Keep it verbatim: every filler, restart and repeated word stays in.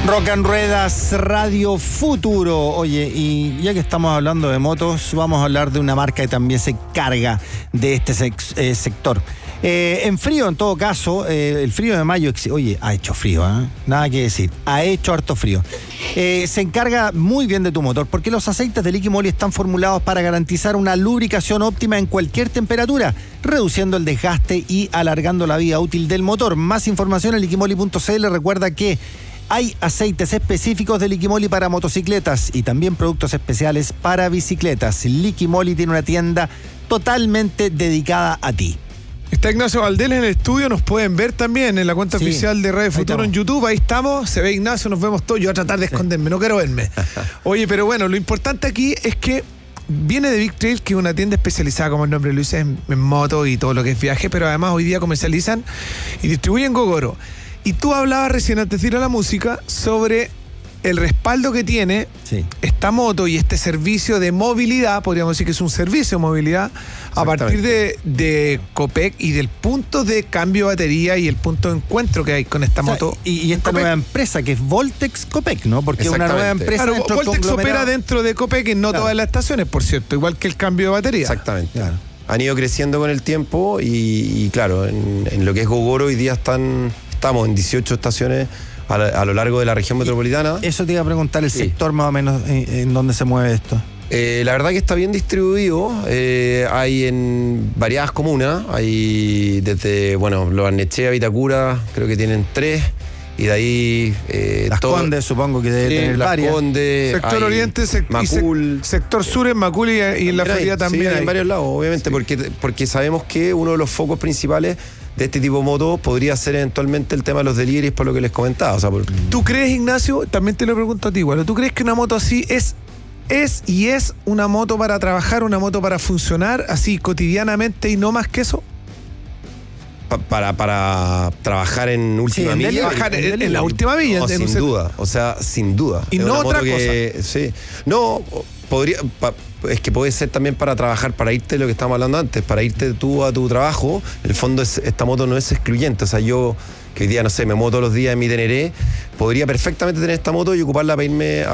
Rock and Ruedas Radio Futuro. Oye, y ya que estamos hablando de motos, vamos a hablar de una marca que también se carga de este sex, eh, sector. Eh, en frío, en todo caso, eh, el frío de mayo, oye, ha hecho frío, ¿eh? Nada que decir, ha hecho harto frío. Eh, se encarga muy bien de tu motor, porque los aceites de Liqui Moly están formulados para garantizar una lubricación óptima en cualquier temperatura, reduciendo el desgaste y alargando la vida útil del motor. Más información en liquimoly punto c l. Recuerda que hay aceites específicos de Liqui Moly para motocicletas y también productos especiales para bicicletas. Liqui Moly tiene una tienda totalmente dedicada a ti. Está Ignacio Valdés en el estudio, nos pueden ver también en la cuenta sí, oficial de Radio Futuro en YouTube, ahí estamos, se ve Ignacio, nos vemos todos, yo voy a tratar de esconderme, no quiero verme. Oye, pero bueno, lo importante aquí es que viene de Big Trail, que es una tienda especializada, como el nombre lo dice, en, en moto y todo lo que es viaje, pero además hoy día comercializan y distribuyen Gogoro. Y tú hablabas recién antes de ir a la música sobre el respaldo que tiene sí. esta moto y este servicio de movilidad, podríamos decir que es un servicio de movilidad, a partir de, de Copec y del punto de cambio de batería y el punto de encuentro que hay con esta o sea, moto. Y, y esta Copec. Nueva empresa que es Voltex Copec, ¿no? Porque es una nueva empresa. Claro, Voltex opera dentro de Copec en no claro. todas las estaciones, por cierto, igual que el cambio de batería. Exactamente. Claro. Han ido creciendo con el tiempo y, y claro, en, en lo que es Gogoro hoy día están, estamos en dieciocho estaciones a, la, a lo largo de la región metropolitana. Eso te iba a preguntar, el sí. sector más o menos en, en donde se mueve esto. Eh, la verdad que está bien distribuido, eh, hay en variadas comunas, hay desde, bueno, Lo Barnechea, Vitacura, creo que tienen tres, y de ahí... Eh, Las todo, Condes, supongo que debe sí, tener Las varias. Condes, sector Oriente, sec, Macul, sec, sector Sur en Macul y, y en la Florida también. Sí, hay. en varios lados, obviamente, sí. porque, porque sabemos que uno de los focos principales de este tipo de motos podría ser eventualmente el tema de los deliveries, por lo que les comentaba. O sea, por... ¿Tú crees, Ignacio, también te lo pregunto a ti, igual, ¿tú crees que una moto así es... ¿Es y es una moto para trabajar, una moto para funcionar así cotidianamente y no más que eso? Pa para, para trabajar en última sí, milla. Trabajar en, en, en la última milla. No, sin duda, o sea, sin duda. Y es no una otra moto que, cosa. Sí, no, podría... Pa, es que puede ser también para trabajar, para irte, lo que estábamos hablando antes, para irte tú a tu trabajo. En el fondo es, esta moto no es excluyente, o sea, yo que hoy día, no sé, me muevo todos los días en mi Teneré, podría perfectamente tener esta moto y ocuparla para irme a